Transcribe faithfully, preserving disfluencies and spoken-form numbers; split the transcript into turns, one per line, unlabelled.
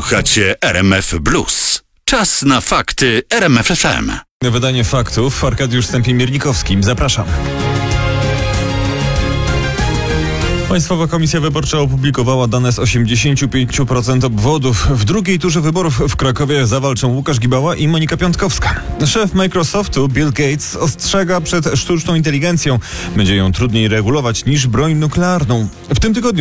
Słuchacie R M F Blues. Czas na fakty R M F F M.
Wydanie faktów. Arkadiusz Stępień-Miernikowski. Zapraszam. Państwowa Komisja Wyborcza opublikowała dane z osiemdziesięciu pięciu procent obwodów. W drugiej turze wyborów w Krakowie zawalczą Łukasz Gibała i Monika Piątkowska. Szef Microsoftu Bill Gates ostrzega przed sztuczną inteligencją. Będzie ją trudniej regulować niż broń nuklearną. W tym tygodniu